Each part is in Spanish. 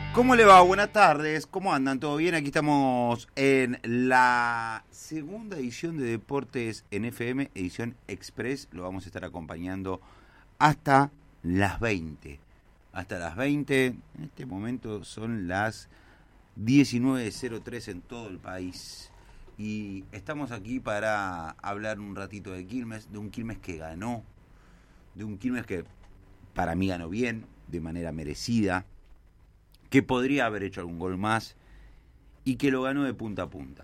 ¿Cómo le va? Buenas tardes. ¿Cómo andan? ¿Todo bien? Aquí estamos en la segunda edición de Deportes en FM, edición Express. Lo vamos a estar acompañando hasta las 20. Hasta las 20. En este momento son las 19:03 en todo el país. Y estamos aquí para hablar un ratito de Quilmes, de un Quilmes que ganó, de un Quilmes que para mí ganó bien, de manera merecida, que podría haber hecho algún gol más y que lo ganó de punta a punta.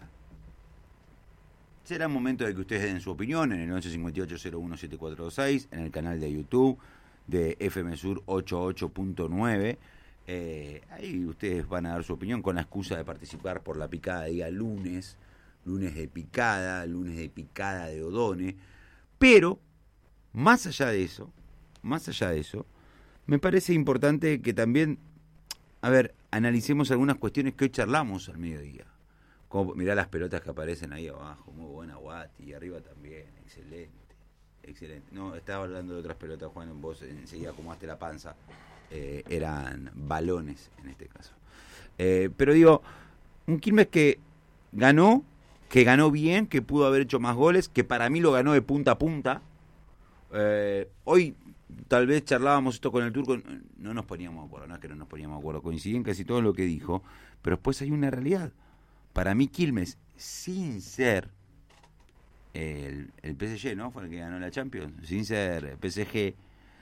Será momento de que ustedes den su opinión en el 1158-017426, en el canal de YouTube de FM Sur 88.9. Ahí ustedes van a dar su opinión con la excusa de participar por la picada de día lunes de picada de Odone. Pero, más allá de eso, me parece importante que también, analicemos algunas cuestiones que hoy charlamos al mediodía. Como, mirá las pelotas que aparecen ahí abajo, muy buena Guati, y arriba también, excelente. No, estaba hablando de otras pelotas, Juan, vos enseguida acomodaste la panza, eran balones en este caso. Pero digo, un Quilmes que ganó bien, que pudo haber hecho más goles, que para mí lo ganó de punta a punta. Hoy tal vez charlábamos esto con el Turco, no nos poníamos de acuerdo, no es que no nos poníamos de acuerdo, coincidí en casi todo lo que dijo, pero después hay una realidad. Para mí Quilmes, sin ser el PSG, ¿no? Fue el que ganó la Champions, sin ser PSG,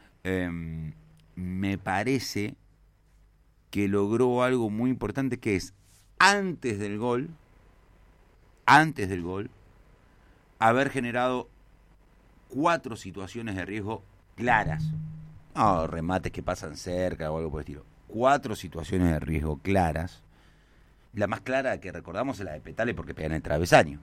me parece que logró algo muy importante, que es antes del gol, haber generado 4 situaciones de riesgo claras. No, remates que pasan cerca o algo por el estilo. 4 situaciones de riesgo claras. La más clara que recordamos es la de Petale porque pega en el travesaño.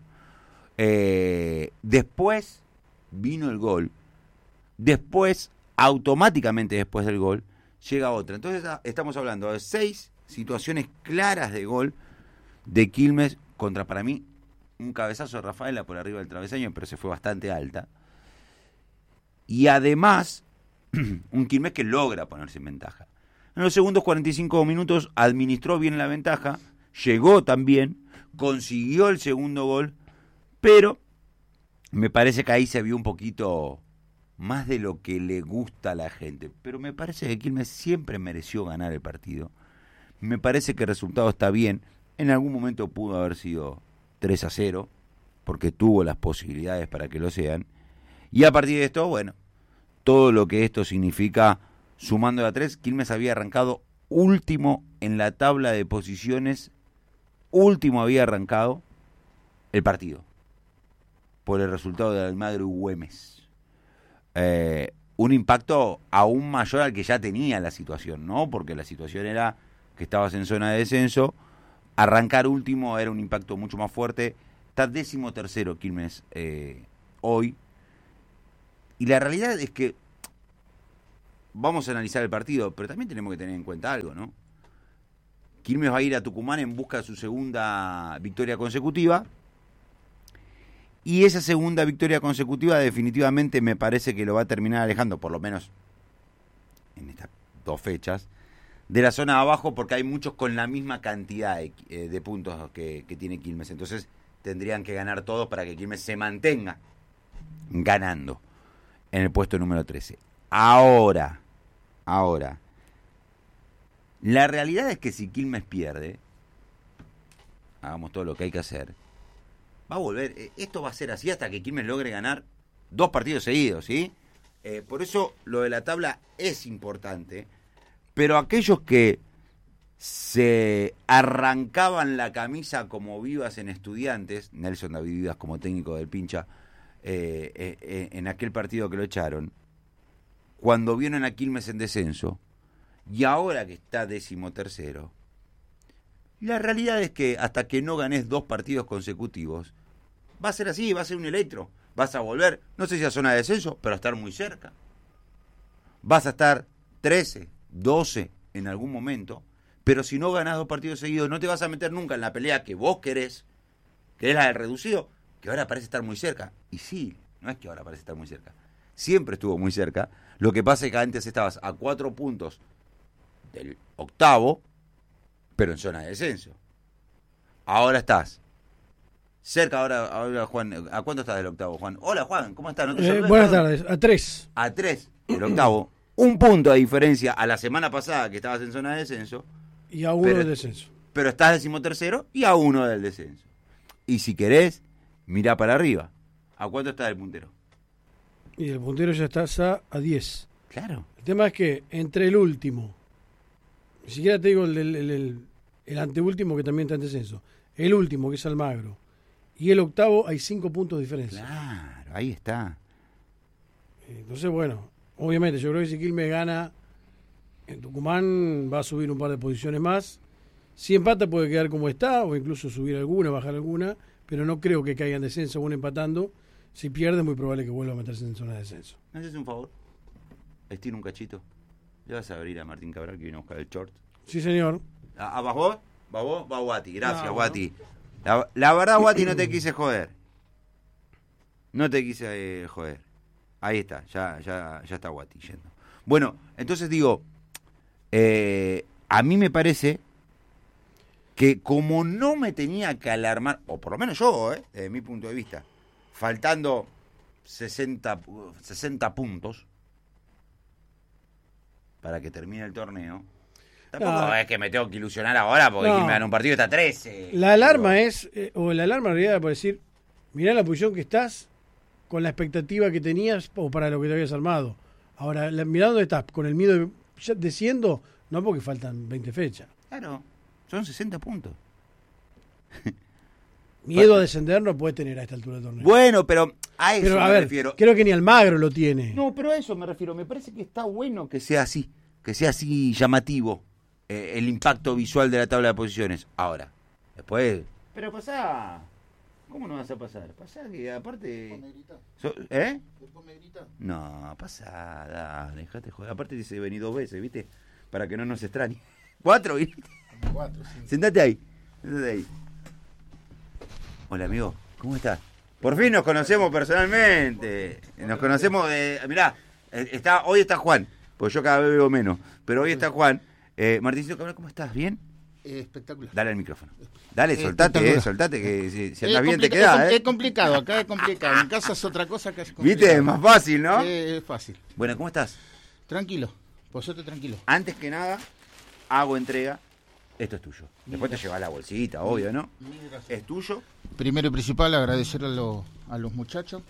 Después vino el gol. Después, automáticamente después del gol, llega otra. Entonces estamos hablando de 6 situaciones claras de gol de Quilmes contra, para mí, un cabezazo de Rafaela por arriba del travesaño, pero se fue bastante alta. Y además, un Quilmes que logra ponerse en ventaja. En los segundos 45 minutos administró bien la ventaja, llegó también, consiguió el segundo gol, pero me parece que ahí se vio un poquito más de lo que le gusta a la gente. Pero me parece que Quilmes siempre mereció ganar el partido. Me parece que el resultado está bien. En algún momento pudo haber sido 3-0, porque tuvo las posibilidades para que lo sean. Y a partir de esto, bueno, todo lo que esto significa, sumando a 3, Quilmes había arrancado último en la tabla de posiciones, último había arrancado el partido, por el resultado de Almagro y Güemes. Un impacto aún mayor al que ya tenía la situación, ¿no? Porque la situación era que estabas en zona de descenso, arrancar último era un impacto mucho más fuerte. Está 13º Quilmes hoy. Y la realidad es que vamos a analizar el partido, pero también tenemos que tener en cuenta algo, ¿no? Quilmes va a ir a Tucumán en busca de su segunda victoria consecutiva. Y esa segunda victoria consecutiva definitivamente me parece que lo va a terminar alejando, por lo menos en estas 2 fechas, de la zona de abajo, porque hay muchos con la misma cantidad de puntos que tiene Quilmes. Entonces tendrían que ganar todos para que Quilmes se mantenga ganando en el puesto número 13. Ahora, la realidad es que si Quilmes pierde, hagamos todo lo que hay que hacer, va a volver, esto va a ser así hasta que Quilmes logre ganar 2 partidos seguidos, ¿sí? Por eso lo de la tabla es importante, pero aquellos que se arrancaban la camisa como Vivas en Estudiantes, Nelson David Vivas como técnico del Pincha, en aquel partido que lo echaron, cuando vieron a Quilmes en descenso, y ahora que está 13º, la realidad es que hasta que no ganes 2 partidos consecutivos, va a ser así, va a ser un electro. Vas a volver, no sé si a zona de descenso, pero a estar muy cerca. Vas a estar 13, 12 en algún momento, pero si no ganás 2 partidos seguidos, no te vas a meter nunca en la pelea que vos querés, que es la del reducido, que ahora parece estar muy cerca. Y sí, no es que ahora parece estar muy cerca. Siempre estuvo muy cerca. Lo que pasa es que antes estabas a 4 puntos del octavo pero en zona de descenso. Ahora estás cerca, ahora Juan, ¿a cuánto estás del octavo, Juan? Hola, Juan, ¿cómo estás? ¿No te saludé? Buenas tardes, a 3. A 3 del octavo, un punto de diferencia a la semana pasada que estabas en zona de descenso. Y a 1 del descenso. Pero estás 13º y a 1 del descenso. Y si querés, mirá para arriba. ¿A cuánto está el puntero? Y el puntero ya está a 10. Claro. El tema es que entre el último, ni siquiera te digo el anteúltimo que también está en descenso, el último que es Almagro, y el octavo hay 5 puntos de diferencia. Claro, ahí está. Entonces, bueno, obviamente yo creo que si Quilmes gana en Tucumán va a subir un par de posiciones más. Si empata puede quedar como está, o incluso subir alguna, bajar alguna, pero no creo que caiga en descenso aún empatando. Si pierde es muy probable que vuelva a meterse en zona de descenso. ¿Me haces un favor? Estira un cachito. ¿Le vas a abrir a Martín Cabral que viene a buscar el short? Sí, señor. ¿Vas vos? ¿Vas vos? Va Guati. Gracias, No, Guati. La verdad, Guati, no te quise joder. No te quise joder. Ahí está, ya está Guati yendo. Bueno, entonces digo, a mí me parece que como no me tenía que alarmar, o por lo menos yo, desde mi punto de vista, faltando 60 puntos para que termine el torneo, tampoco es que me tengo que ilusionar ahora porque me dan un partido está 13. La alarma es, o la alarma en realidad es por decir, mirá la posición que estás con la expectativa que tenías o para lo que te habías armado. Ahora, mirá dónde estás, con el miedo de ya desciendo, no porque faltan 20 fechas. Claro, son 60 puntos. Miedo a descender no puede tener a esta altura del torneo. Bueno, pero a eso me refiero. Creo que ni Almagro lo tiene. No, pero a eso me refiero. Me parece que está bueno que sea así llamativo el impacto visual de la tabla de posiciones. Ahora, después... Pero pasá... ¿Cómo no vas a pasar? Pasá que aparte... ¿Eh? Después me grita. No, pasá, dale, dejate joder. Aparte dice vení 2 veces, ¿viste? Para que no nos extrañe. 4, ¿viste? 4, sí. Sentate ahí. Hola, amigo, ¿cómo estás? Por fin nos conocemos personalmente. Nos conocemos de... Mirá, hoy está Juan, porque yo cada vez veo menos. Pero hoy está Juan. Martincito Cabral, ¿cómo estás? ¿Bien? Espectacular. Dale el micrófono. Dale, soltate, que si andas bien te queda, Es complicado, acá es complicado. En casa es otra cosa, acá es complicado. ¿Viste? Es más fácil, ¿no? Es fácil. Bueno, ¿cómo estás? Tranquilo, vosotros tranquilo. Antes que nada, hago entrega. Esto es tuyo. Después te llevas la bolsita, obvio, ¿no? Es tuyo. Primero y principal, agradecer a los muchachos,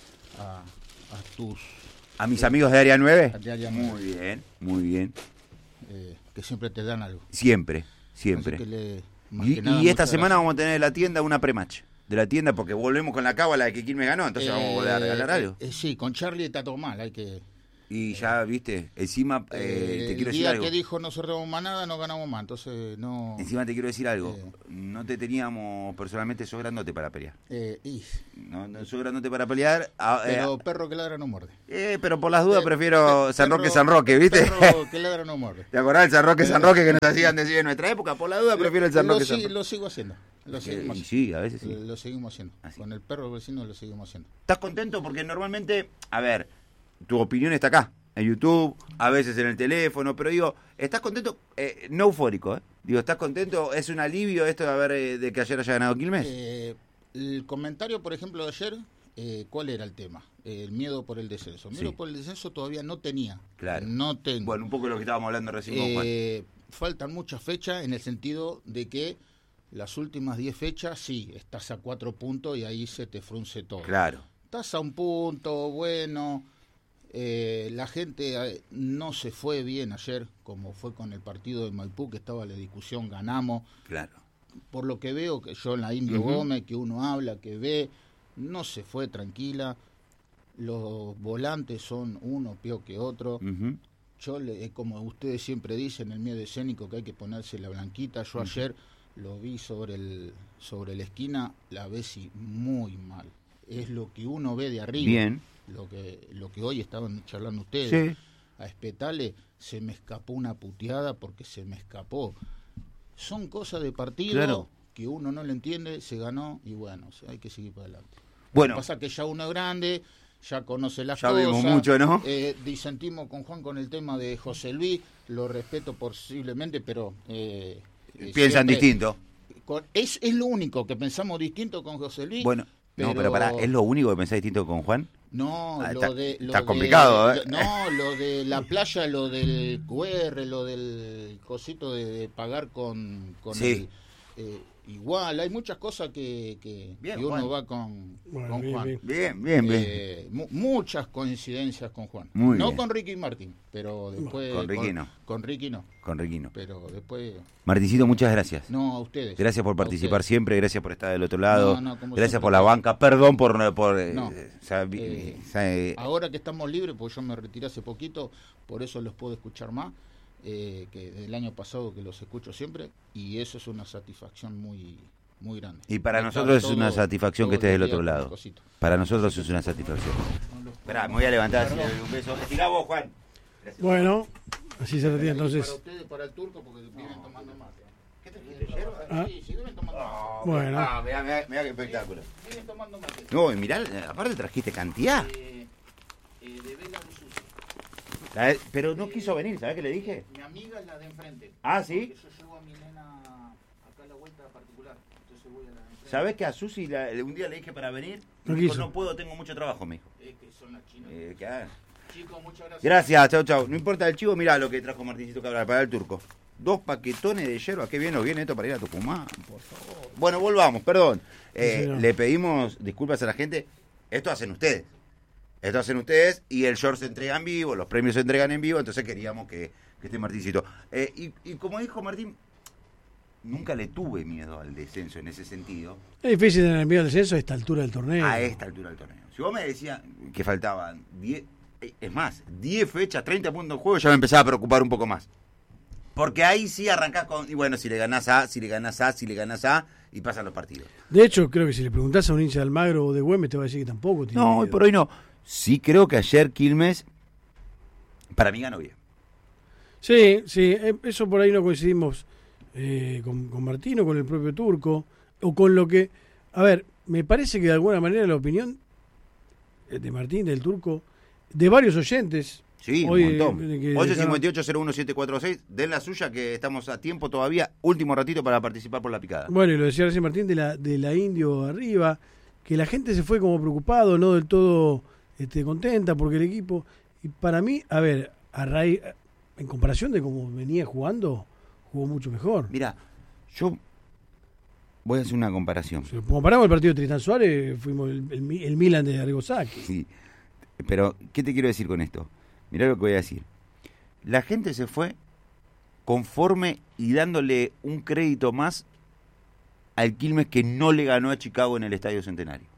a mis amigos de Área 9. De Área 9. Muy bien. Que siempre te dan algo. Siempre. Y esta semana vamos a tener en la tienda una pre-match de la tienda porque volvemos con la cábala de que Quilmes ganó, entonces vamos a volver a regalar algo. Sí, con Charlie está todo mal, hay que... Y ya, viste, encima te quiero decir algo. El día que dijo no cerramos más nada, no ganamos más, entonces no... Encima te quiero decir algo, no te teníamos personalmente, sos grandote para pelear. No sos grandote para pelear. Pero perro que ladra no muerde. Pero por las dudas prefiero San Roque, ¿viste? Perro que ladra no muerde. ¿Te acordás del San Roque que nos hacían decir en nuestra época? Por la duda prefiero el San Roque. Lo sigo haciendo. Sí, a veces sí. Lo seguimos haciendo. Así. Con el perro vecino lo seguimos haciendo. ¿Estás contento? Porque normalmente, a ver, tu opinión está acá, en YouTube, a veces en el teléfono, pero digo, ¿estás contento? No eufórico, ¿eh? Digo, ¿estás contento? ¿Es un alivio esto de que ayer haya ganado Quilmes? El comentario, por ejemplo, de ayer, ¿cuál era el tema? El miedo por el descenso. El miedo por el descenso todavía no tenía. Claro. No tengo. Bueno, un poco lo que estábamos hablando recién con Juan. Faltan muchas fechas en el sentido de que las últimas 10 fechas, sí, estás a 4 puntos y ahí se te frunce todo. Claro. Estás a un punto, bueno... la gente no se fue bien ayer, como fue con el partido de Maipú, que estaba la discusión, ganamos. Claro. Por lo que veo, que yo en la Indio Gómez, que uno habla, que ve, no se fue tranquila. Los volantes son uno peor que otro. Yo, como ustedes siempre dicen, el miedo escénico que hay que ponerse la blanquita. Yo ayer lo vi sobre la esquina, la Bessi muy mal. Es lo que uno ve de arriba. Bien. Lo que hoy estaban charlando ustedes. Sí. A Espetale se me escapó una puteada porque se me escapó. Son cosas de partido que uno no lo entiende, se ganó y bueno, hay que seguir para adelante. Bueno. Lo que pasa es que ya uno es grande, ya conoce las ya cosas. Ya vimos mucho, ¿no? Disentimos con Juan con el tema de José Luis, lo respeto posiblemente, pero piensan siempre, distinto. Es lo único que pensamos distinto con José Luis. Bueno, pero pará, ¿es lo único que pensás distinto con Juan? No, está complicado, ¿eh? No, lo de la playa, lo del QR, lo del cosito de pagar con sí. igual, hay muchas cosas que bien, uno Juan. va con Juan. Bien. Muchas coincidencias con Juan. Muy no bien. con Ricky Martin, pero después... Con Ricky no. Con Ricky no. Con Ricky no. Pero después... Martincito, muchas gracias. No, a ustedes. Gracias por participar siempre, gracias por estar del otro lado, como gracias siempre. por la banca, perdón por ahora que estamos libres, porque yo me retiré hace poquito, por eso los puedo escuchar más, que del año pasado que los escucho siempre, y eso es una satisfacción muy grande. Y para nosotros es una satisfacción que estés del otro lado. Para nosotros es una satisfacción. Esperá, me voy a levantar, así le doy un beso. Estirá vos, Juan. Gracias. Bueno, así se retira entonces. Para ustedes, para el turco, porque viven tomando mate. ¿Qué trajiste, yerba? Sí, viven tomando mate. Bueno. Mirá qué espectáculo. Viven tomando mate. No, y mirá, aparte trajiste cantidad. De Vela de Susi. Pero no quiso venir, ¿sabés qué le dije? Mi amiga es la de enfrente. Ah, ¿sí? Porque yo llevo a mi nena acá a la vuelta particular. Entonces voy a la de enfrente. ¿Sabés que a Susi un día le dije para venir? No Me dijo, quiso. no puedo, tengo mucho trabajo, me dijo. Es que son las chinas. Chicos, muchas gracias. Gracias, chau. No importa el chivo, mirá lo que trajo Martincito Cabral para el turco. 2 paquetones de yerba, qué bien nos viene esto para ir a Tucumán, por favor. Bueno, volvamos, perdón. Le pedimos disculpas a la gente. Esto hacen ustedes y el short se entrega en vivo, los premios se entregan en vivo, entonces queríamos que esté Martincito. Y como dijo Martín, nunca le tuve miedo al descenso en ese sentido. Es difícil tener miedo al descenso a esta altura del torneo. A esta altura del torneo. Si vos me decías que faltaban 10, es más, 10 fechas, 30 puntos en juego, ya me empezaba a preocupar un poco más. Porque ahí sí arrancás con, y bueno, si le ganás A, y pasan los partidos. De hecho, creo que si le preguntás a un hincha de Almagro o de Güemes, te va a decir que tampoco tiene No, miedo. hoy por hoy no. Sí creo que ayer Quilmes, para mí ganó bien. Sí, eso por ahí no coincidimos con Martino, con el propio Turco, o con lo que... A ver, me parece que de alguna manera la opinión de Martín, del Turco, de varios oyentes... Sí, hoy, un montón. que 858-01746, den la suya que estamos a tiempo todavía, último ratito para participar por la picada. Bueno, y lo decía recién Martín de la Indio arriba, que la gente se fue como preocupado, no del todo contenta porque el equipo... Y para mí, a ver, en comparación de cómo venía jugando, jugó mucho mejor. Mira, yo voy a hacer una comparación. Si comparamos el partido de Tristán Suárez, fuimos el Milan de Argosaki. Sí, pero ¿qué te quiero decir con esto? Mirá lo que voy a decir. La gente se fue conforme y dándole un crédito más al Quilmes que no le ganó a Chicago en el Estadio Centenario.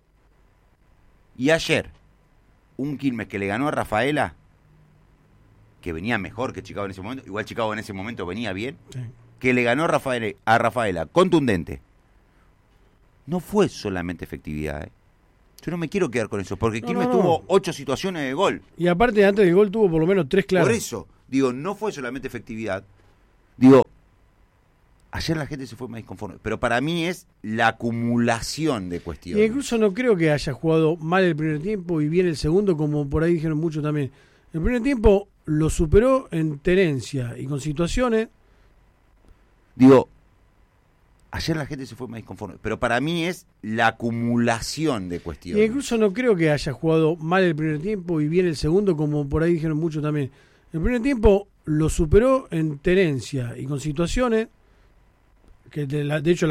Y ayer, un Quilmes que le ganó a Rafaela, que venía mejor que Chicago en ese momento, igual Chicago en ese momento venía bien, Sí. que le ganó a Rafaela contundente. No fue solamente efectividad, Yo no me quiero quedar con eso, porque Quilmes tuvo 8 situaciones de gol. Y aparte, antes del gol tuvo por lo menos 3 claras. Por eso, digo, no fue solamente efectividad. Digo, ayer la gente se fue más disconforme, pero para mí es la acumulación de cuestiones. Y incluso no creo que haya jugado mal el primer tiempo y bien el segundo, como por ahí dijeron muchos también. El primer tiempo lo superó en tenencia y con situaciones. Digo, ayer la gente se fue más disconforme, pero para mí es la acumulación de cuestiones. Y incluso no creo que haya jugado mal el primer tiempo y bien el segundo, como por ahí dijeron muchos también. El primer tiempo lo superó en tenencia y con situaciones que de hecho